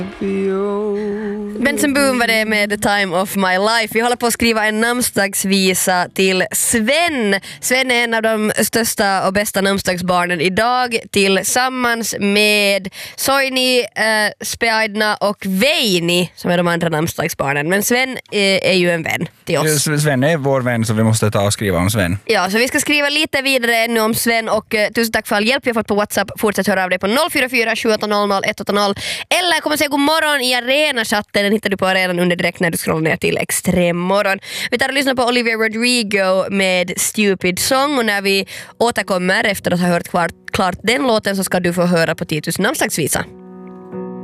Benson Boom var det med The Time of My Life. Vi håller på att skriva en namnsdagsvisa till Sven. Sven är en av de största och bästa namnsdagsbarnen idag, tillsammans med Soini, Speaidna och Veini som är de andra namnsdagsbarnen. Men Sven är ju en vän till oss. Sven är vår vän, så vi måste ta och skriva om Sven. Ja, så vi ska skriva lite vidare ännu om Sven, och tusen tack för all hjälp vi har fått på WhatsApp. Fortsätt höra av dig på 044 780 180 eller kom och säga god morgon i Arena-chatten. Den hittar du på arenan under direkt när du scrollar ner till Extremmorgon. Vi tar och lyssnar på Olivia Rodrigo med Stupid Song, och när vi återkommer efter att ha hört klart den låten så ska du få höra på 10 000 namnsdagsvisa.